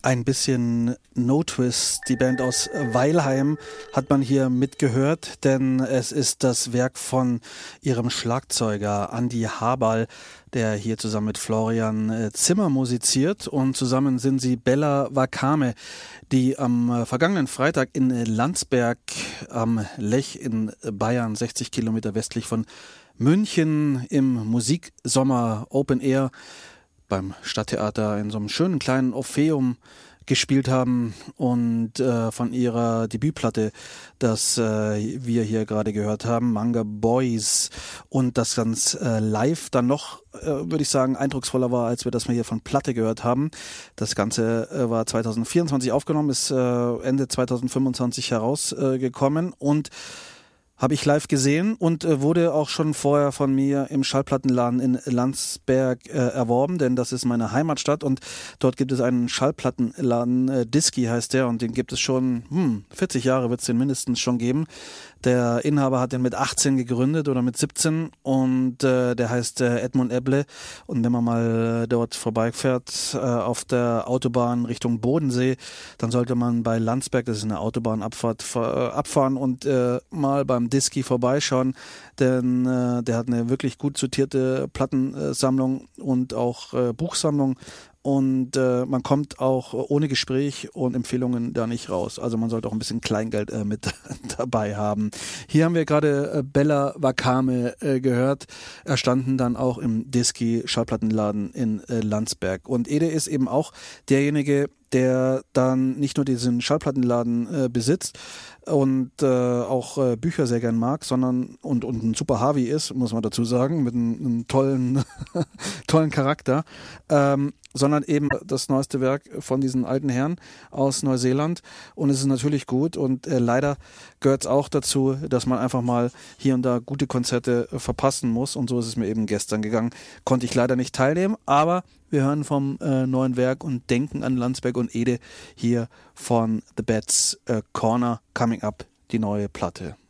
Ein bisschen No Twist, die Band aus Weilheim, hat man hier mitgehört, denn es ist das Werk von ihrem Schlagzeuger Andi Haberl, der hier zusammen mit Florian Zimmer musiziert, und zusammen sind sie Bella Wakame, die am vergangenen Freitag in Landsberg am Lech in Bayern, 60 Kilometer westlich von München, im Musiksommer Open Air beim Stadttheater in so einem schönen kleinen Orpheum gespielt haben und von ihrer Debütplatte, das wir hier gerade gehört haben, Manga Boys, und das ganz live dann noch, würde ich sagen, eindrucksvoller war, als wir das mal hier von Platte gehört haben. Das Ganze war 2024 aufgenommen, ist Ende 2025 herausgekommen und habe ich live gesehen und wurde auch schon vorher von mir im Schallplattenladen in Landsberg erworben, denn das ist meine Heimatstadt und dort gibt es einen Schallplattenladen, Disky heißt der, und den gibt es schon, 40 Jahre wird es den mindestens schon geben. Der Inhaber hat den mit 18 gegründet oder mit 17 und der heißt Edmund Ebble, und wenn man mal dort vorbeifährt auf der Autobahn Richtung Bodensee, dann sollte man bei Landsberg, das ist eine Autobahnabfahrt, abfahren und mal beim Disky vorbeischauen, denn der hat eine wirklich gut sortierte Plattensammlung und auch Buchsammlung. Und man kommt auch ohne Gespräch und Empfehlungen da nicht raus. Also man sollte auch ein bisschen Kleingeld mit dabei haben. Hier haben wir gerade Bella Wakame gehört, erstanden dann auch im Disky Schallplattenladen in Landsberg. Und Ede ist eben auch derjenige, der dann nicht nur diesen Schallplattenladen besitzt und auch Bücher sehr gern mag, sondern und ein super Harvey ist, muss man dazu sagen, mit einem tollen tollen Charakter, sondern eben das neueste Werk von diesen alten Herren aus Neuseeland, und es ist natürlich gut, und leider gehört es auch dazu, dass man einfach mal hier und da gute Konzerte verpassen muss, und so ist es mir eben gestern gegangen. Konnte ich leider nicht teilnehmen, aber wir hören vom neuen Werk und denken an Landsberg und Ede hier von The Bats Corner, Coming Up, die neue Platte.